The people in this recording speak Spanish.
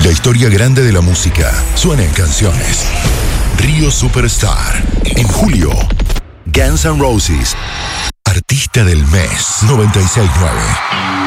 La historia grande de la música suena en canciones. Río Superstar. En julio, Guns N' Roses. Artista del mes 96.9.